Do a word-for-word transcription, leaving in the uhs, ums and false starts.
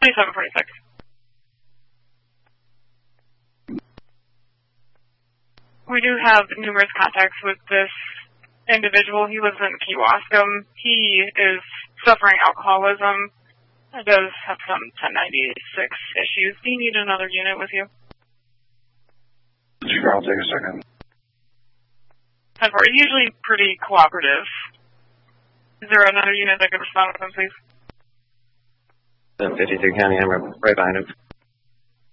twenty-seven forty-six. We do have numerous contacts with this individual. He lives in Kewaskum. He is suffering alcoholism. He does have some ten ninety-six issues. Do you need another unit with you? Sure, I'll take a second. ten four, he's usually pretty cooperative. Is there another unit that could respond with him, please? fifty-three County, I'm right behind him.